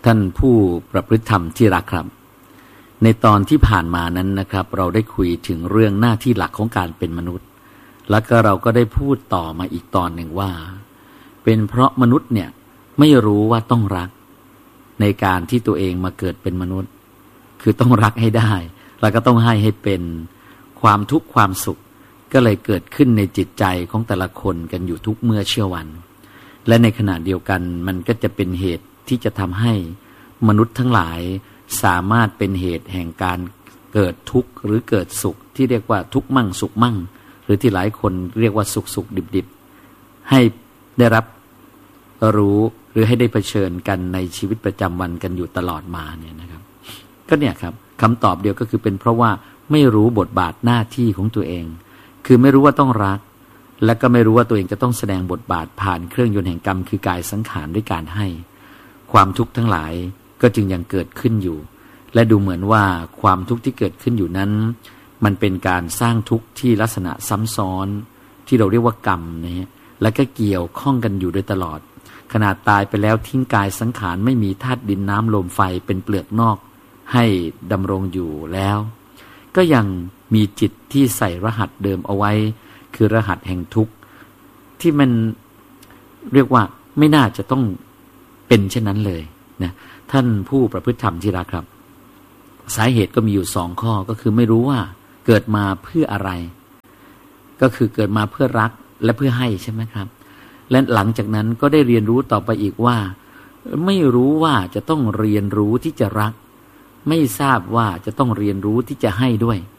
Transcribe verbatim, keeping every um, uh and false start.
ท่านผู้ประพฤติธรรมที่รักครับในตอนที่ผ่านมานั้นนะครับเราได้คุยถึงเรื่องหน้าที่หลักของการเป็นมนุษย์แล้วก็เราก็ได้พูดต่อมาอีกตอนหนึ่งว่าเป็นเพราะมนุษย์เนี่ยไม่รู้ว่าต้องรักในการที่ตัวเองมาเกิดเป็นมนุษย์คือต้องรักให้ได้แล้วก็ต้องให้ให้เป็นความทุกข์ความสุขก็เลยเกิดขึ้นในจิตใจของแต่ละคนกันอยู่ทุกเมื่อเชื่อวันและในขณะเดียวกันมันก็จะเป็นเหตุที่จะทำให้มนุษย์ทั้งหลายสามารถเป็นเหตุแห่งการเกิดทุกข์หรือเกิดสุขที่เรียกว่าทุกข์มั่งสุขมั่งหรือที่หลายคนเรียกว่าสุขสุขดิบดิบให้ได้รับรู้หรือให้ได้เผชิญกันในชีวิตประจำวันกันอยู่ตลอดมาเนี่ยนะครับก็เนี่ยครับคำตอบเดียวก็คือเป็นเพราะว่าไม่รู้บทบาทหน้าที่ของตัวเองคือไม่รู้ว่าต้องรักและก็ไม่รู้ว่าตัวเองจะต้องแสดงบทบาทผ่านเครื่องยนต์แห่งกรรมคือกายสังขารด้วยการให้ความทุกข์ทั้งหลายก็จึงยังเกิดขึ้นอยู่และดูเหมือนว่าความทุกข์ที่เกิดขึ้นอยู่นั้นมันเป็นการสร้างทุกข์ที่ลักษณะซ้ำซ้อนที่เราเรียกว่ากรรมนะและก็เกี่ยวข้องกันอยู่โดยตลอดขนาดตายไปแล้วทิ้งกายสังขารไม่มีธาตุดินน้ำลมไฟเป็นเปลือกนอกให้ดำรงอยู่แล้วก็ยังมีจิตที่ใส่รหัสเดิมเอาไว้คือรหัสแห่งทุกข์ที่มันเรียกว่าไม่น่าจะต้องเป็นเช่นนั้นเลยนะท่านผู้ประพฤติธรรมที่รักครับสาเหตุก็มีอยู่สองข้อก็คือไม่รู้ว่าเกิดมาเพื่ออะไรก็คือเกิดมาเพื่อรักและเพื่อให้ใช่ไหมครับและหลังจากนั้นก็ได้เรียนรู้ต่อไปอีกว่าไม่รู้ว่าจะต้องเรียนรู้ที่จะรักไม่ทราบว่าจะต้องเรียนรู้ที่จะให้ด้วย